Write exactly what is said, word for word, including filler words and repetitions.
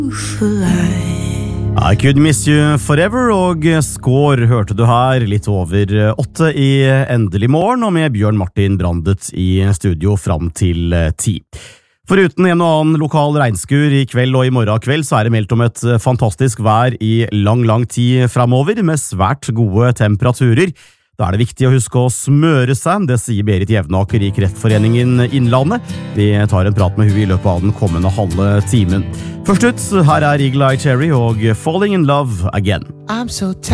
I Could Miss You Forever, og Score hørte du her, litt over åtte i Endelig morgen, og med Bjørn Martin Brandet i studio fram til ti. Foruten en og annen lokal regnskur i kveld og i morgen kveld, så er det meldt om et fantastisk vær i lang, lang tid fremover, med svært gode temperaturer. Da er det viktig å huske å smøre seg, det sier Berit Jevnaker i Kreftforeningen Innlandet. Vi tar en prat med hun i løpet av den kommende halve timen. Først ut, her er Eagle Eye Cherry og Falling in Love Again. I'm so